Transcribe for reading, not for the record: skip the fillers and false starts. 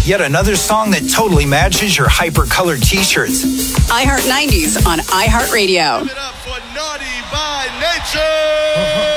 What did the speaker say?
Yet another song that totally matches your hyper-colored t-shirts. iHeart 90s on iHeartRadio. Give it up for Naughty by Nature.